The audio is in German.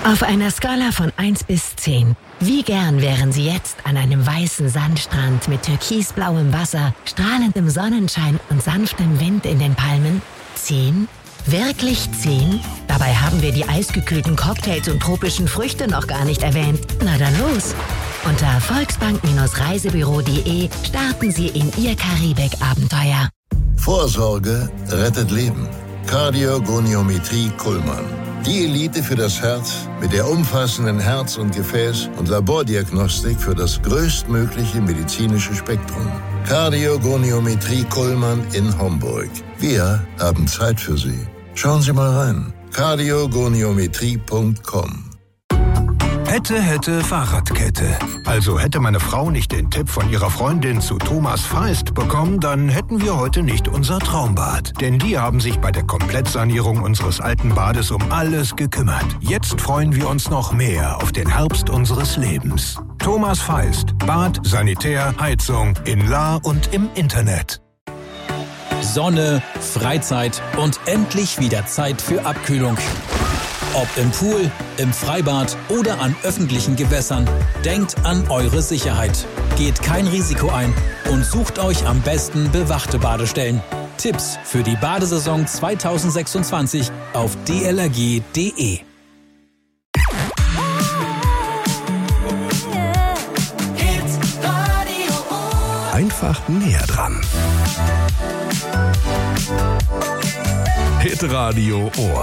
Auf einer Skala von 1 bis 10, wie gern wären Sie jetzt an einem weißen Sandstrand mit türkisblauem Wasser, strahlendem Sonnenschein und sanftem Wind in den Palmen? 10? Wirklich 10? Dabei haben wir die eisgekühlten Cocktails und tropischen Früchte noch gar nicht erwähnt. Na dann los! Unter volksbank-reisebüro.de starten Sie in Ihr Karibik-Abenteuer. Vorsorge rettet Leben. Kardiogoniometrie Kuhlmann. Die Elite für das Herz mit der umfassenden Herz- und Gefäß- und Labordiagnostik für das größtmögliche medizinische Spektrum. Kardiogoniometrie Kuhlmann in Homburg. Wir haben Zeit für Sie. Schauen Sie mal rein. kardiogoniometrie.com. Hätte Fahrradkette. Also hätte meine Frau nicht den Tipp von ihrer Freundin zu Thomas Feist bekommen, dann hätten wir heute nicht unser Traumbad. Denn die haben sich bei der Komplettsanierung unseres alten Bades um alles gekümmert. Jetzt freuen wir uns noch mehr auf den Herbst unseres Lebens. Thomas Feist. Bad, Sanitär, Heizung in La und im Internet. Sonne, Freizeit und endlich wieder Zeit für Abkühlung. Ob im Pool, im Freibad oder an öffentlichen Gewässern, denkt an eure Sicherheit. Geht kein Risiko ein und sucht euch am besten bewachte Badestellen. Tipps für die Badesaison 2026 auf dlrg.de. Einfach näher dran. Hitradio Ohr.